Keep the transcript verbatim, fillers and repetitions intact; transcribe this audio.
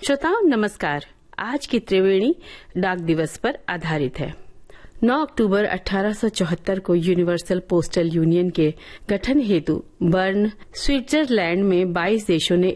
श्रोताओं नमस्कार। आज की त्रिवेणी डाक दिवस पर आधारित है। नौ अक्टूबर अठारह सौ चौहत्तर को यूनिवर्सल पोस्टल यूनियन के गठन हेतु बर्न, स्विट्जरलैंड में बाईस देशों ने